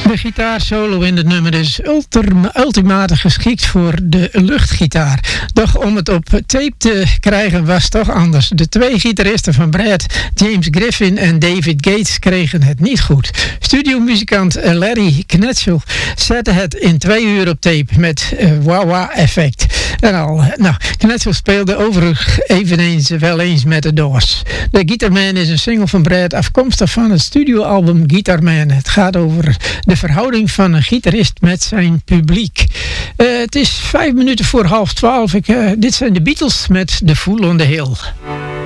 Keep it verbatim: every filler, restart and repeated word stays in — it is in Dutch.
De gitaarsolo in het nummer is ultima, ultimate geschikt voor de luchtgitaar. Doch om het op tape te krijgen was toch anders. De twee gitaristen van Brad, James Griffin en David Gates, kregen het niet goed. Studiomuzikant Larry Knetzel zette het in twee uur op tape met uh, wah-wah effect. En al, nou, Knetzel speelde overigens eveneens wel eens met de Doors. The Guitar Man is een single van Brad afkomstig van het studioalbum Guitar Man. Het gaat over de verhouding van een gitarist met zijn publiek. Uh, het is vijf minuten voor half twaalf. Ik, uh, dit zijn de Beatles met The Fool on the Hill.